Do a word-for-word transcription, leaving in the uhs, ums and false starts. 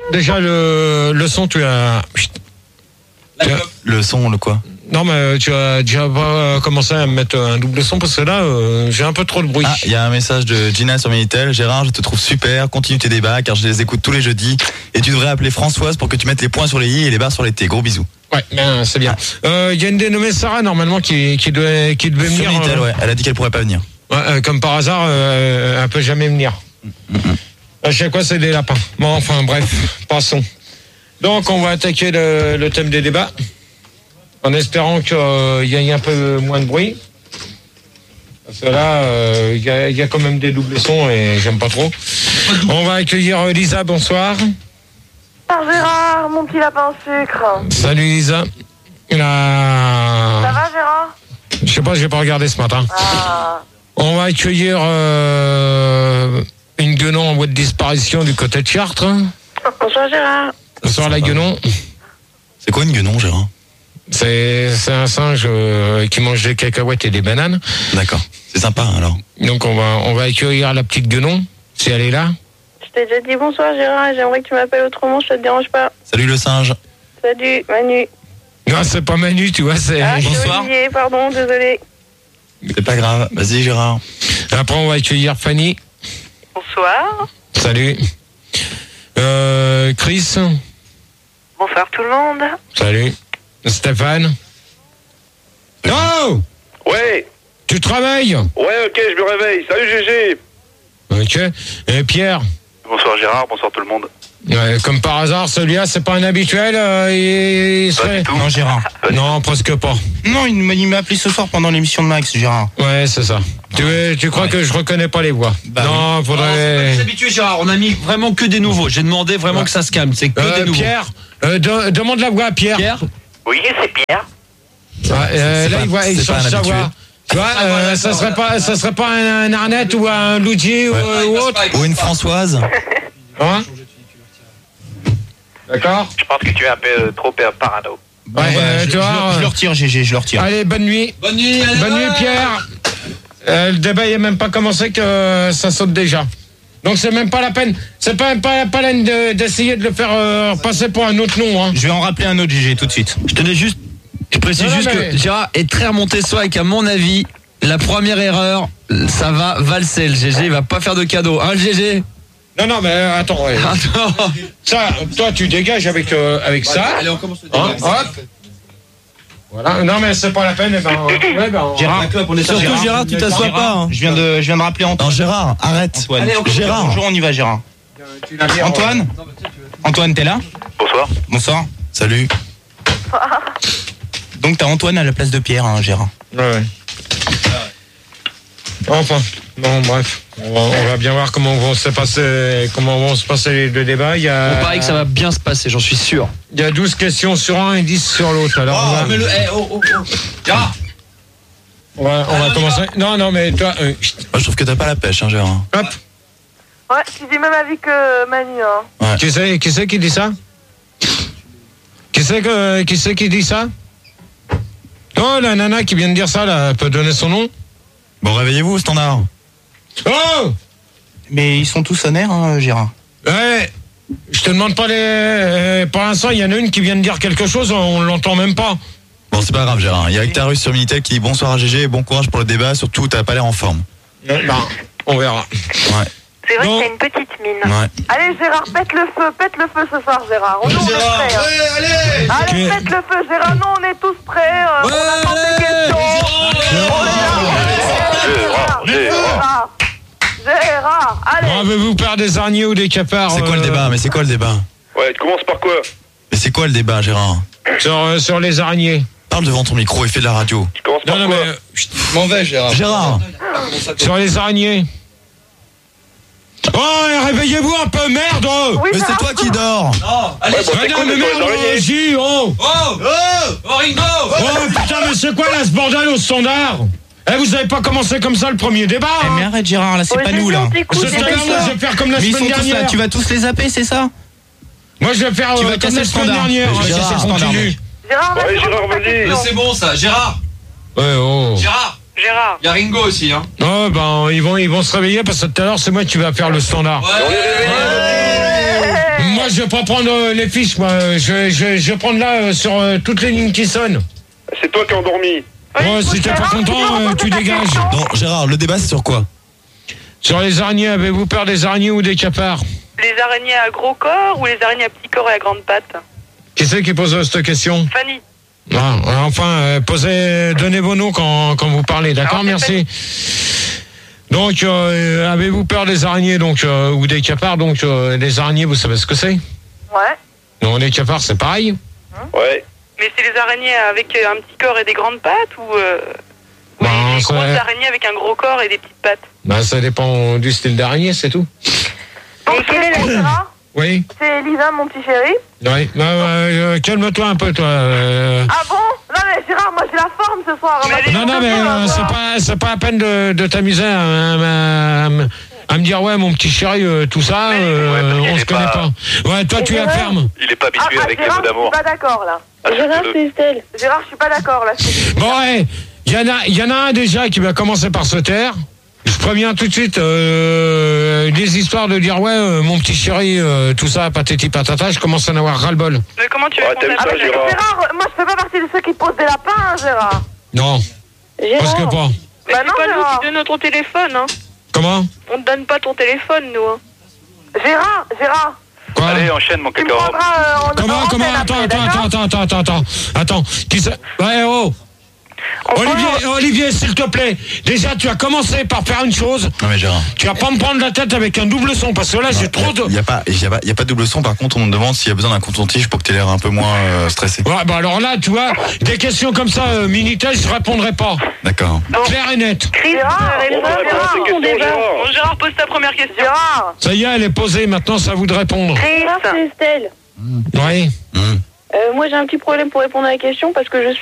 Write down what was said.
déjà le, le son, tu as... Tu as... Le son, le quoi? Non, mais tu as déjà pas commencé à mettre un double son parce que là, euh, j'ai un peu trop de bruit. Ah, il y a un message de Gina sur Minitel. Gérard, je te trouve super. Continue tes débats car je les écoute tous les jeudis. Et tu devrais appeler Françoise pour que tu mettes les points sur les i et les barres sur les t. Gros bisous. Ouais, ben, c'est bien. Il euh, y a une dénommée Sarah normalement qui, qui, doit, qui devait venir. Sur Minitel, euh... ouais. Elle a dit qu'elle pourrait pas venir. Ouais, euh, comme par hasard, euh, elle peut jamais venir. Mm-hmm. À chaque fois, c'est des lapins. Bon, enfin, bref, passons. Donc, on va attaquer le, le thème des débats. En espérant qu'il euh, y ait un peu moins de bruit. Parce que là, il euh, y, y a quand même des doubles sons et j'aime pas trop. On va accueillir Lisa, bonsoir. Bonsoir Gérard, mon petit lapin au sucre. Salut Lisa. La... Ça va Gérard? Je sais pas, j'ai pas regardé ce matin. Ah. On va accueillir euh, une guenon en voie de disparition du côté de Chartres. Bonsoir Gérard. Bonsoir la guenon. C'est quoi une guenon, Gérard? C'est, c'est un singe euh, qui mange des cacahuètes et des bananes. D'accord, c'est sympa alors. Donc on va, on va accueillir la petite guenon, si elle est là. Je t'ai déjà dit bonsoir Gérard et j'aimerais que tu m'appelles autrement, ça te dérange pas. Salut le singe. Salut Manu. Non, c'est pas Manu, tu vois, c'est... Ah, bonsoir. Olivier, pardon, désolé. C'est pas grave, vas-y Gérard. Après on va accueillir Fanny. Bonsoir. Salut. Euh, Chris. Bonsoir tout le monde. Salut. Stéphane. Oh! Ouais. Tu travailles? Ouais, ok, je me réveille. Salut Gégé. Ok. Et Pierre? Bonsoir Gérard, bonsoir tout le monde. Ouais, comme par hasard, celui-là, c'est pas un habituel, euh, il, il serait... Non, Gérard. Non, presque pas. Non, il m'a, il m'a appelé ce soir pendant l'émission de Max, Gérard. Ouais, c'est ça. Tu, tu crois ouais. que je reconnais pas les voix? Bah non, oui. faudrait... Non, c'est habitué, Gérard. On a mis vraiment que des nouveaux. J'ai demandé vraiment ouais. que ça se calme. C'est que euh, des nouveaux. Pierre, euh, de, demande la voix à Pierre. Pierre? Oui, c'est Pierre. Ouais, euh, là, pas, il, voit, il change sa voix. Tu vois, euh, ça serait pas, ça serait pas un, un Arnett ou un Luigi ouais. ou, ou autre? Ou une Françoise. Hein? D'accord. Je pense que tu es un peu trop parano. Bon, ouais, bah, euh, je, tu vois, je, je le retire, G G, je le retire. Allez, bonne nuit. Bonne nuit, allez, bonne nuit, Pierre. Euh, le débat n'est même pas commencé que euh, ça saute déjà. Donc c'est même pas la peine, c'est pas, pas la peine de, d'essayer de le faire euh, passer pour un autre nom. Hein. Je vais en rappeler un autre, G G, tout de suite. Je tenais juste, je précise non, juste mais... que Gérard est très remonté soi et qu'à mon avis, la première erreur, ça va valser. Le G G, il va pas faire de cadeau. Hein, le G G? Non, non, mais attends. Ouais. Attends. Ça, toi, tu dégages avec, euh, avec ça. Allez, on commence le débat. Hein, hop. Voilà. Non, mais c'est pas la peine. Eh ben, ouais, ben, on... Gérard, on est surtout Gérard, Gérard tu t'assois pas. Hein. Je viens de, je viens de rappeler Antoine. Non, Gérard, arrête. Antoine. Allez, on Gérard. Bonjour, on y va, Gérard. Antoine. Antoine, t'es là? Bonsoir. Bonsoir. Salut. Donc t'as Antoine à la place de Pierre, hein, Gérard. Ouais, ouais. Enfin, bon, bref, on va, on va bien voir comment vont se passer, comment vont se passer les deux débats. Il y a, on paraît que ça va bien se passer, j'en suis sûr. Il y a douze questions sur un et dix sur l'autre. Alors, oh, on va, mais le, eh, oh, oh, oh. Gérard. On va, on ah, va commencer. Va. Non, non, mais toi. Euh, Moi, je trouve que t'as pas la pêche, hein, Gérard. Hop. Ouais, tu dis même avis que Manu. Hein. Ouais. Qui c'est, qui c'est qui dit ça? Qui c'est que, qui c'est qui dit ça? Oh, la nana qui vient de dire ça, là, peut donner son nom? Bon, réveillez-vous, standard. Oh! Mais ils sont tous sonnaires, hein, Gérard. Ouais. Je te demande pas les. Euh, pour l'instant, il y en a une qui vient de dire quelque chose, on l'entend même pas. Bon, c'est pas grave, Gérard. Il y a Actarus sur Minitel qui dit bonsoir à G G et bon courage pour le débat. Surtout, t'as pas l'air en forme. Non, bah, on verra. Ouais. C'est vrai non. que t'as une petite mine. Ouais. Allez, Gérard, pète le feu, pète le feu ce soir, Gérard. On, Allez, on Gérard. est prêts. Hein. Ouais, allez. Allez, okay. pète le feu, Gérard. Non, on est tous prêts. Euh, ouais, on attend des questions. On est là. Gérard, Gérard, Gérard, allez. Bon, avez-vous peur des araignées ou des cafards? C'est quoi euh... le débat? Mais c'est quoi le débat? Ouais, tu commences par quoi? Mais c'est quoi le débat, Gérard? Sur, euh, sur les araignées. Parle devant ton micro et fais de la radio. Tu commences par Non, non, quoi? mais. Je m'en vais, Gérard. Gérard. Sur les araignées. Oh, réveillez-vous un peu, merde! Oh Oui, mais Gérard. c'est toi qui dors! Non, allez, ouais, bon, ah, non, mais merde, oh, J, oh! oh, oh, oh, Ringo! Oh, putain, mais c'est quoi là, ce bordel au standard? Eh, vous avez pas commencé comme ça le premier débat, Eh, hein? mais arrête, Gérard, là, c'est Ouais, pas j'ai nous, vu, là. on t'écoute, Je, j'ai fais vu. comme, je vais faire comme la Mais ils sont semaine tous dernière. là, tu vas tous les zapper, c'est ça? Moi, je vais faire Tu euh, vas comme casser la le semaine standard. dernière. Mais Ouais, Gérard, si ça le standard, continue. mec. Gérard, Ouais, vas-y, Gérard, repose ta vas-y. Mais question. c'est bon, ça. Gérard! Ouais, oh. Gérard! Gérard. Il y a Ringo aussi, hein. Oh, ben, ils vont, ils vont se réveiller parce que tout à l'heure, c'est moi qui vais faire le standard. Ouais. Moi, moi, je vais pas prendre euh, les fiches, moi. Je, je, je vais prendre là euh, sur euh, toutes les lignes qui sonnent. C'est toi qui as endormi. Ouais, si t'es pas content, euh, tu dégages. Non, Gérard, le débat c'est sur quoi? Sur les araignées, avez-vous peur des araignées ou des cafards? Les araignées à gros corps ou les araignées à petit corps et à grande patte? Qui c'est qui pose euh, cette question? Fanny. Ah, enfin, euh, posez, donnez vos noms quand, quand vous parlez, d'accord, Alors, c'est merci. Donc, euh, avez-vous peur des araignées donc euh, ou des cafards? Donc, euh, les araignées, vous savez ce que c'est? Ouais. Non, les cafards, c'est pareil. Ouais. Mais c'est les araignées avec euh, un petit corps et des grandes pattes ou, euh, ou Bah, les, les ça- grosses araignées avec un gros corps et des petites pattes? Ben, ça dépend du style d'araignée, c'est tout. Donc, quel est le Gérard? Oui. C'est Elisa, mon petit chéri. Oui. Euh, euh, calme-toi un peu, toi. euh. Ah bon? Non mais Gérard, moi j'ai la forme ce soir. Non, non, mais euh, c'est pas, c'est pas à peine de, de t'amuser à, à- à me- à me dire ouais, mon petit chéri, euh, tout ça, euh, Ouais, parce qu'il on est se connaît pas- pas. Ouais, toi, tu la fermes. Il est pas Ah, habitué ah, avec les Gérard, mots je d'amour. suis pas d'accord là. Ah, Gérard, c'est c'est Estelle. Gérard, je suis pas d'accord là. c'est- Bon, ouais, il y en a, il y en a un déjà qui va commencer par se taire. Je préviens tout de suite euh, des histoires de dire ouais, euh, mon petit chéri, euh, tout ça, patati patata, je commence à en avoir ras-le-bol. Mais comment tu veux Ouais, qu'on t'aimes s'appelle? ça, Gérard. Gérard, moi je fais pas partie de ceux qui posent des lapins, hein, Gérard. Non, parce que pas. Bah non, pas nous qui donnons ton téléphone, hein. Comment? On te donne pas ton téléphone, nous. Hein. Gérard, Gérard, Quoi? Allez, enchaîne, mon tu me caca. prendras euh, en Comment, en comment, antenne attends, après, attends, d'accord? attends, attends, attends, attends, attends, qui ça? Ouais, oh! On Olivier, prend- Olivier, s'il te plaît, déjà, tu as commencé par faire une chose, Non mais Gérard. tu vas pas me prendre la tête avec un double son, parce que là, j'ai trop de... Il n'y a, pas- y a, pas- y a pas de double son, par contre on me demande s'il y a besoin d'un coton-tige pour que tu aies l'air un peu moins euh, stressé. Ouais, bah alors là, tu vois, des questions comme ça, euh, Minitel, je répondrai pas. D'accord. Clair et net. Chris, Gérard, On va répondre à ces questions, Gérard. Bon, Gérard, pose ta première question. Gérard, Ça y est, elle est posée, maintenant, c'est à vous de répondre. Chris, c'est Estelle. Oui. Mmh. Euh, moi, j'ai un petit problème pour répondre à la question parce que je